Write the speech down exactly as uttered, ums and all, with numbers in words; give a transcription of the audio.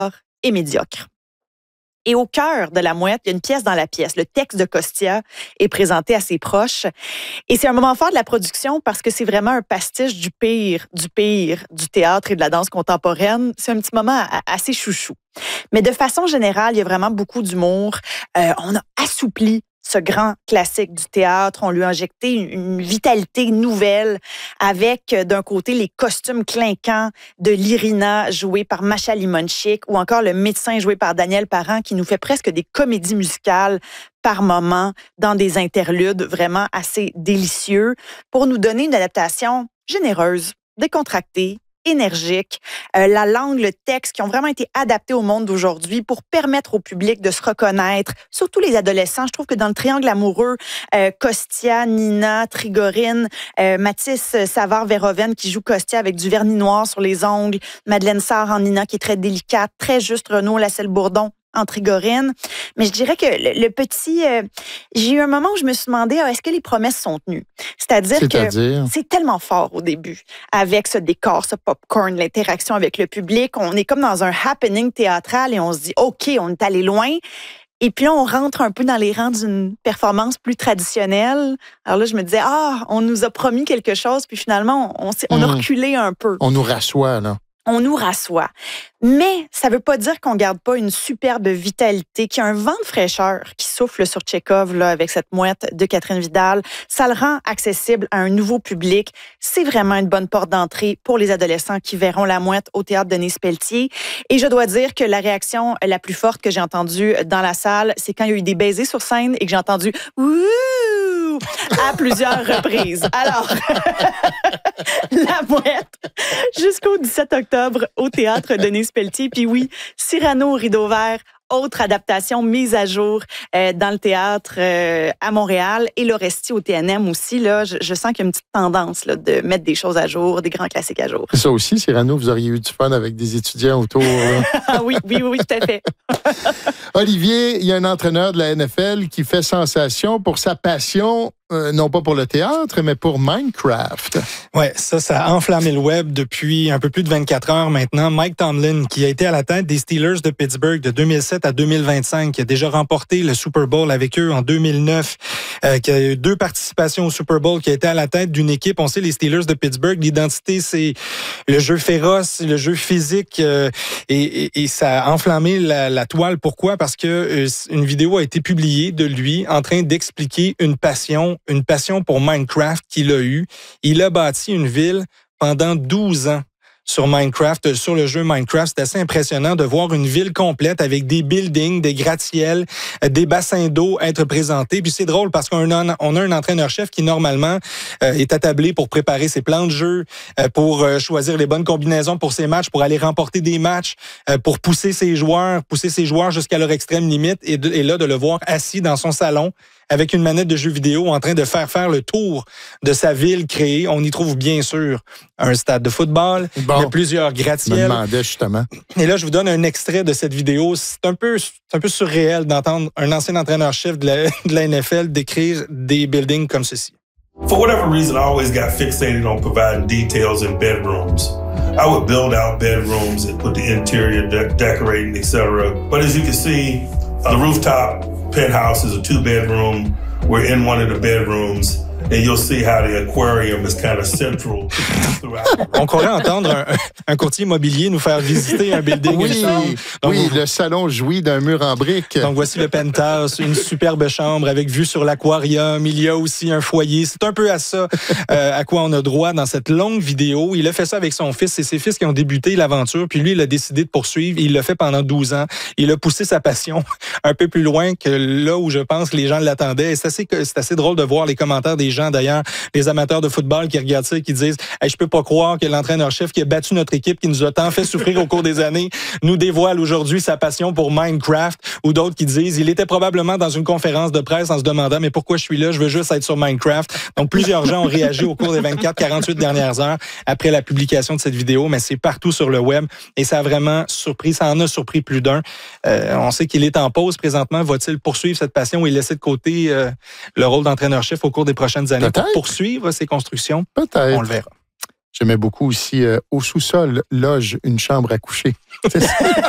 et médiocre. Et au cœur de La Mouette, il y a une pièce dans la pièce. Le texte de Costia est présenté à ses proches. Et c'est un moment fort de la production parce que c'est vraiment un pastiche du pire, du pire du théâtre et de la danse contemporaine. C'est un petit moment assez chouchou. Mais de façon générale, il y a vraiment beaucoup d'humour. Euh, on a assoupli ce grand classique du théâtre. On lui a injecté une, une vitalité nouvelle avec, d'un côté, les costumes clinquants de l'Irina, jouée par Masha Limonchik, ou encore le médecin joué par Daniel Parent, qui nous fait presque des comédies musicales par moments, dans des interludes vraiment assez délicieux, pour nous donner une adaptation généreuse, décontractée, énergique, euh, la langue, le texte qui ont vraiment été adaptés au monde d'aujourd'hui pour permettre au public de se reconnaître, surtout les adolescents. Je trouve que dans le triangle amoureux, euh, Costia, Nina, Trigorine, euh, Mathis Savard-Véroven qui joue Costia avec du vernis noir sur les ongles, Madeleine Sarr en Nina qui est très délicate, très juste Renaud Lascelles-Bourdon en Trigorine. Mais je dirais que le, le petit... Euh, j'ai eu un moment où je me suis demandé, ah, est-ce que les promesses sont tenues? C'est-à-dire C'est-à-dire? que c'est tellement fort au début, avec ce décor, ce popcorn, l'interaction avec le public. On est comme dans un happening théâtral et on se dit, OK, on est allé loin. Et puis là, on rentre un peu dans les rangs d'une performance plus traditionnelle. Alors là, je me disais, ah, on nous a promis quelque chose, puis finalement, on, on, on a reculé un peu. On nous rassoit, là. On nous rassoit. Mais ça ne veut pas dire qu'on ne garde pas une superbe vitalité, qu'il y a un vent de fraîcheur qui souffle sur Tchekhov là, avec cette mouette de Catherine Vidal. Ça le rend accessible à un nouveau public. C'est vraiment une bonne porte d'entrée pour les adolescents qui verront La Mouette au Théâtre Denis Pelletier. Et je dois dire que la réaction la plus forte que j'ai entendue dans la salle, c'est quand il y a eu des baisers sur scène et que j'ai entendu « Ouh » à plusieurs reprises. Alors, La Mouette, jusqu'au dix-sept octobre au Théâtre Denis Pelletier. Puis oui, Cyrano au rideau vert, autre adaptation mise à jour euh, dans le théâtre euh, à Montréal et l'Oresti au T N M aussi. Là, je, je sens qu'il y a une petite tendance là, de mettre des choses à jour, des grands classiques à jour. Ça aussi, Cyrano, vous auriez eu du fun avec des étudiants autour. Ah oui, oui, oui, tout à fait. Olivier, il y a un entraîneur de la N F L qui fait sensation pour sa passion, euh, non pas pour le théâtre, mais pour Minecraft. Oui, ça, ça a enflammé le web depuis un peu plus de vingt-quatre heures maintenant. Mike Tomlin, qui a été à la tête des Steelers de Pittsburgh de deux mille sept à deux mille vingt-cinq, qui a déjà remporté le Super Bowl avec eux en deux mille neuf, euh, qui a eu deux participations au Super Bowl, qui a été à la tête d'une équipe. On sait, les Steelers de Pittsburgh, l'identité, c'est le jeu féroce, le jeu physique, euh, et, et, et ça a enflammé la, la toile. Pourquoi? Parce que euh, une vidéo a été publiée de lui en train d'expliquer une passion, une passion pour Minecraft qu'il a eue. Il a bâti une ville pendant douze ans. Sur Minecraft, sur le jeu Minecraft, c'est assez impressionnant de voir une ville complète avec des buildings, des gratte-ciels, des bassins d'eau être présentés. Puis c'est drôle parce qu'on a, on a un entraîneur-chef qui, normalement, euh, est attablé pour préparer ses plans de jeu, euh, pour euh, choisir les bonnes combinaisons pour ses matchs, pour aller remporter des matchs, euh, pour pousser ses joueurs, pousser ses joueurs jusqu'à leur extrême limite. Et, de, et là, de le voir assis dans son salon avec une manette de jeu vidéo en train de faire faire le tour de sa ville créée. On y trouve bien sûr un stade de football, bon, il y a plusieurs gratte-ciels. Je me demandais justement. Et là, je vous donne un extrait de cette vidéo. C'est un peu, c'est un peu surréel d'entendre un ancien entraîneur-chef de la, de la N F L décrire des buildings comme ceci. For whatever reason, I always got fixated on providing details in bedrooms. I would build out bedrooms and put the interior de- decorating, et cetera. But as you can see, the rooftop penthouse is a two-bedroom. We're in one of the bedrooms, and you'll see how the aquarium is kind of central throughout. On pourrait entendre un, un courtier immobilier nous faire visiter un building. Oui, donc, oui, le salon jouit d'un mur en briques. Donc voici le penthouse, une superbe chambre avec vue sur l'aquarium. Il y a aussi un foyer. C'est un peu à ça euh, à quoi on a droit dans cette longue vidéo. Il a fait ça avec son fils. C'est ses fils qui ont débuté l'aventure, puis lui, il a décidé de poursuivre. Il l'a fait pendant douze ans. Il a poussé sa passion un peu plus loin que là où je pense que les gens l'attendaient. Et c'est assez, c'est assez drôle de voir les commentaires des gens, d'ailleurs, les amateurs de football qui regardent ça et qui disent hey, « Je peux pas croire que l'entraîneur-chef qui a battu notre équipe, qui nous a tant fait souffrir au cours des années, nous dévoile aujourd'hui sa passion pour Minecraft. » Ou d'autres qui disent « Il était probablement dans une conférence de presse en se demandant « Mais pourquoi je suis là? Je veux juste être sur Minecraft. » Donc, plusieurs gens ont réagi au cours des vingt-quatre à quarante-huit dernières heures après la publication de cette vidéo, mais c'est partout sur le web et ça a vraiment surpris, ça en a surpris plus d'un. Euh, on sait qu'il est en pause présentement. Va-t-il poursuivre cette passion et laisser de côté euh, le rôle d'entraîneur-chef au cours des prochaines années Peut-être. pour poursuivre ses constructions? Peut-être. On le verra. J'aimais beaucoup aussi euh, au sous-sol, loge, une chambre à coucher. C'est ça.